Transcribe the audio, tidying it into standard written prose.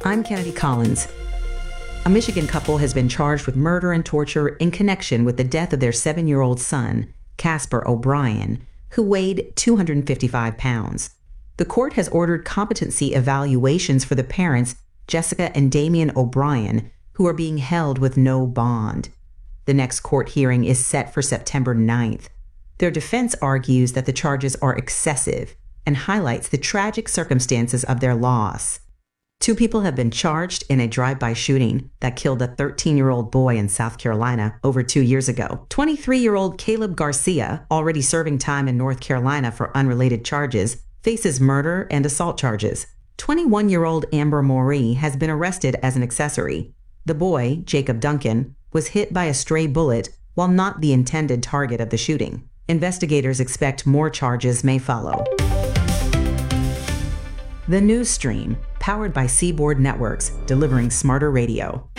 I'm Kennedy Collins. A Michigan couple has been charged with murder and torture in connection with the death of their 7-year-old son, Casper O'Brien, who weighed 255 pounds. The court has ordered competency evaluations for the parents, Jessica and Damian O'Brien, who are being held with no bond. The next court hearing is set for September 9th. Their defense argues that the charges are excessive and highlights the tragic circumstances of their loss. 2 people have been charged in a drive-by shooting that killed a 13-year-old boy in South Carolina over 2 years ago. 23-year-old Caleb Garcia, already serving time in North Carolina for unrelated charges, faces murder and assault charges. 21-year-old Amber Moree has been arrested as an accessory. The boy, Jacob Duncan, was hit by a stray bullet while not the intended target of the shooting. Investigators expect more charges may follow. The News Stream, powered by Seaboard Networks, delivering smarter radio.